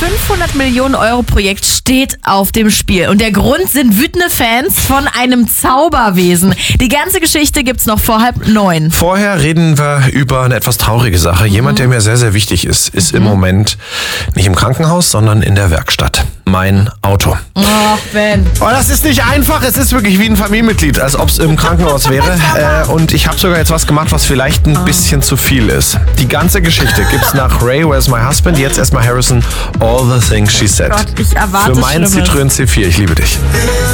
500 Millionen Euro Projekt steht auf dem Spiel. Und der Grund sind wütende Fans von einem Zauberwesen. Die ganze Geschichte gibt's noch vor 8:30. Vorher reden wir über eine etwas traurige Sache. Jemand, der mir sehr, sehr wichtig ist im Moment nicht im Krankenhaus, sondern in der Werkstatt. Mein Auto. Ach, Ben. Oh, das ist nicht einfach. Es ist wirklich wie ein Familienmitglied, als ob es im Krankenhaus wäre. Und ich habe sogar jetzt was gemacht, was vielleicht ein bisschen zu viel ist. Die ganze Geschichte gibt's nach Ray, Where's My Husband? Jetzt erstmal Harrison, All the Things She Said. Gott, ich erwarte Für meinen Schlimmes. Citroën C4. Ich liebe dich.